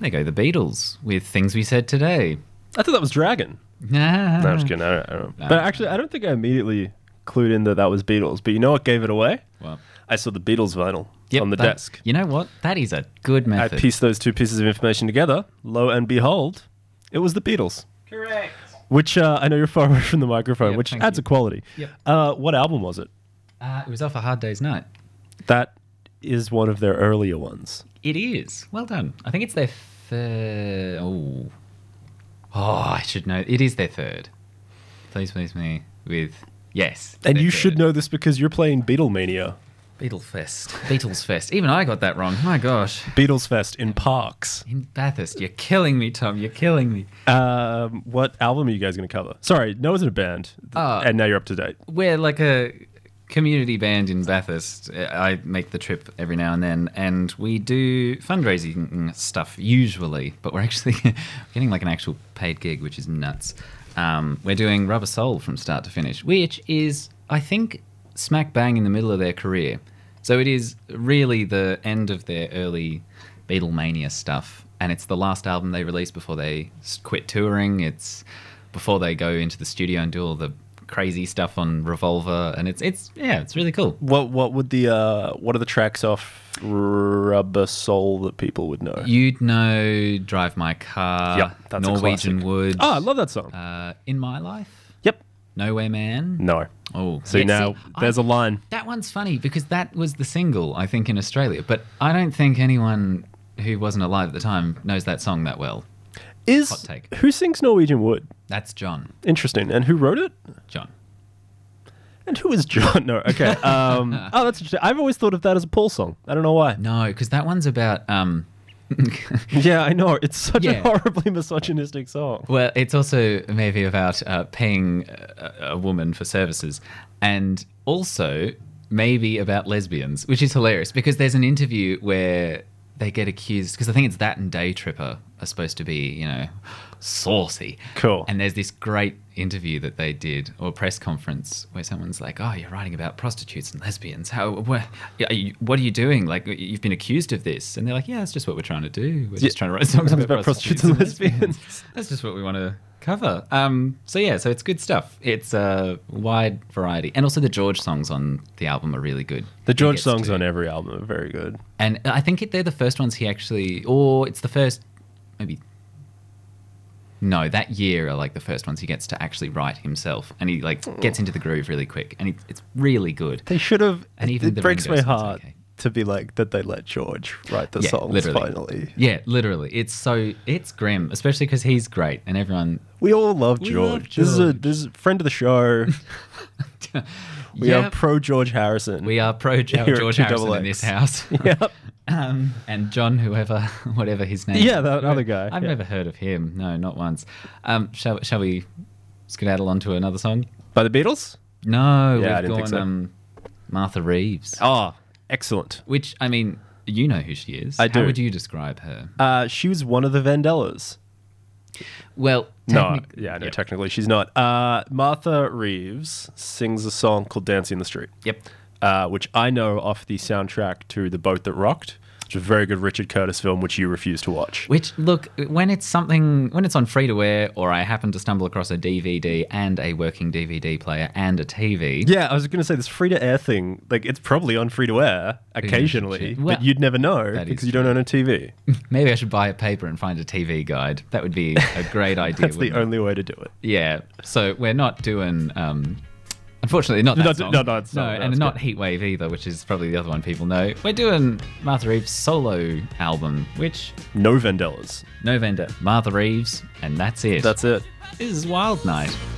There go the Beatles with Things We Said Today. I thought that was Dragon. No, I'm just kidding. I don't know. But actually, I don't think I immediately clued in that was Beatles. But you know what gave it away? What? I saw the Beatles vinyl on the that, desk. You know what? That is a good method. I pieced those two pieces of information together. Lo and behold, it was the Beatles. Correct. Which I know you're far away from the microphone, Yep, which adds a quality. Yep. What album was it? It was off A Hard Day's Night. That is one of their earlier ones. It is. Well done. I think it's their third. Oh, I should know. It is their third. Please please me with yes. And you should know this because you're playing Beatlemania. Beatles Fest. Even I got that wrong. My gosh. Beatles Fest in Parks. In Bathurst. You're killing me, Tom. You're killing me. What album are you guys going to cover? Sorry, Noah's in a band. And now you're up to date. We're like a community band in Bathurst. I make the trip every now and then, and we do fundraising stuff usually, but we're actually getting like an actual paid gig, which is nuts. We're doing Rubber Soul from start to finish, which is, I think, smack bang in the middle of their career. So it is really the end of their early Beatlemania stuff, and it's the last album they released before they quit touring. It's before they go into the studio and do all the crazy stuff on Revolver, and it's really cool. What are the tracks off Rubber Soul that people would know? You'd know Drive My Car, yep, that's Norwegian Wood. Oh, I love that song. In My Life. Yep. Nowhere Man. No. Oh, see, there's a line. That one's funny because that was the single, I think, in Australia, but I don't think anyone who wasn't alive at the time knows that song that well. Hot take. Who sings Norwegian Wood? That's John. Interesting. And who wrote it? John. And who is John? No, okay. Oh, that's interesting. I've always thought of that as a Paul song. I don't know why. No, because that one's about... Yeah, I know. It's such a horribly misogynistic song. Well, it's also maybe about paying a woman for services, and also maybe about lesbians, which is hilarious because there's an interview where they get accused, because I think it's that and Day Tripper are supposed to be, saucy. Cool. And there's this great interview that they did, or press conference, where someone's like, oh, you're writing about prostitutes and lesbians. What are you doing? Like, you've been accused of this. And they're like, yeah, that's just what we're trying to do. We're just trying to write songs about prostitutes and lesbians. That's just what we want to cover. So it's good stuff. It's a wide variety. And also the George songs on the album are really good. The George songs on every album are very good. And I think they're the first ones he actually, or it's the first, maybe... No, that year are like the first ones he gets to actually write himself, and he gets into the groove really quick, and it's really good. They should have. And even it breaks my heart to be like that they let George write the songs finally. Yeah, literally. It's grim, especially because he's great, and everyone. We all love George. This is a friend of the show. We are pro George Harrison. We are pro George Harrison in this house. Yep. And John, whatever his name. Yeah, that other guy. I've never heard of him. No, not once. Shall we skedaddle on to another song? By the Beatles? No, yeah, we've I didn't think so. Martha Reeves. Oh, excellent. Which, I mean, you know who she is. I do. How would you describe her? She was one of the Vandellas. Well, technically she's not. Martha Reeves sings a song called Dancing in the Street. Yep. Which I know off the soundtrack to The Boat That Rocked, which is a very good Richard Curtis film, which you refuse to watch. Which, look, when it's on free-to-air, or I happen to stumble across a DVD and a working DVD player and a TV... Yeah, I was going to say, this free-to-air thing, it's probably on free-to-air occasionally, but you'd never know because you don't own a TV. Maybe I should buy a paper and find a TV guide. That would be a great idea. That's the only way to do it. Yeah, so we're not doing... Unfortunately, not that song. No, and not Heatwave either, which is probably the other one people know. We're doing Martha Reeves' solo album, which... No Vandellas. No Martha Reeves, and that's it. That's it. This is Wild Night.